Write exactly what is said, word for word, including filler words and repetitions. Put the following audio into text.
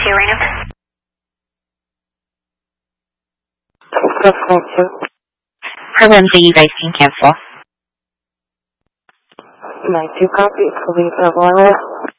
two right now. six nine two. Her Wednesday, you guys can cancel. nine two copy. Police of Longwood.